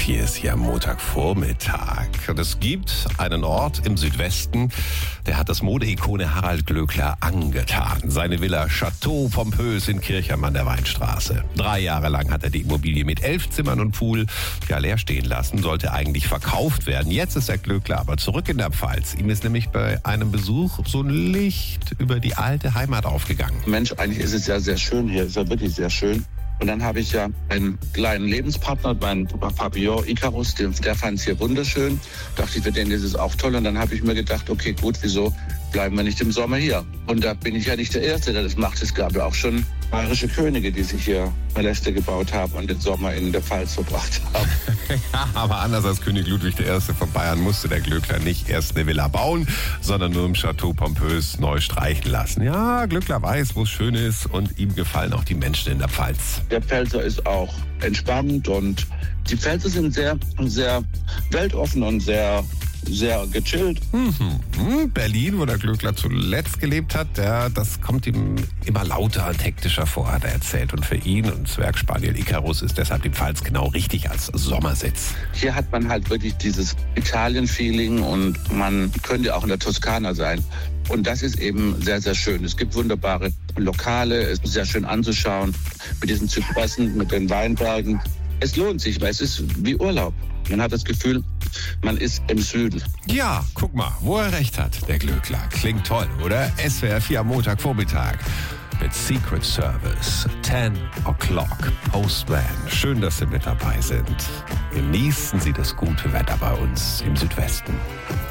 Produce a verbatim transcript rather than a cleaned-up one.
vier ist hier am Montagvormittag. Und es gibt einen Ort im Südwesten, der hat das Modeikone Harald Glöckler angetan. Seine Villa Chateau Pompös in Kirchheim an der Weinstraße. Drei Jahre lang hat er die Immobilie mit elf Zimmern und Pool ja, leer stehen lassen, sollte eigentlich verkauft werden. Jetzt ist der Glöckler aber zurück in der Pfalz. Ihm ist nämlich bei einem Besuch so ein Licht über die alte Heimat aufgegangen. Mensch, eigentlich ist es ja sehr schön hier, ist ja wirklich sehr schön. Und dann habe ich ja einen kleinen Lebenspartner, meinen Papillon Icarus, der, der fand es hier wunderschön. Dachte ich, für den ist es auch toll. Und dann habe ich mir gedacht, okay, gut, wieso bleiben wir nicht im Sommer hier? Und da bin ich ja nicht der Erste, der das macht. Es gab ja auch schon bayerische Könige, die sich hier Paläste gebaut haben und den Sommer in der Pfalz verbracht haben. Ja, aber anders als König Ludwig der Erste von Bayern musste der Glöckler nicht erst eine Villa bauen, sondern nur im Chateau Pompös neu streichen lassen. Ja, Glöckler weiß, wo es schön ist und ihm gefallen auch die Menschen in der Pfalz. Der Pfälzer ist auch entspannt und die Pfälzer sind sehr, sehr weltoffen und sehr sehr gechillt. Mhm. Berlin, wo der Glöckler zuletzt gelebt hat, ja, das kommt ihm immer lauter und hektischer vor, hat er erzählt. Und für ihn und Zwergspaniel Icarus ist deshalb die Pfalz genau richtig als Sommersitz. Hier hat man halt wirklich dieses Italien-Feeling und man könnte auch in der Toskana sein. Und das ist eben sehr, sehr schön. Es gibt wunderbare Lokale, es ist sehr schön anzuschauen mit diesen Zypressen, mit den Weinbergen. Es lohnt sich, weil es ist wie Urlaub. Man hat das Gefühl, man ist im Süden. Ja, guck mal, wo er recht hat, der Glöckler. Klingt toll, oder? S W R vier am Montagvormittag mit Secret Service. ten o'clock Postman. Schön, dass Sie mit dabei sind. Genießen Sie das gute Wetter bei uns im Südwesten.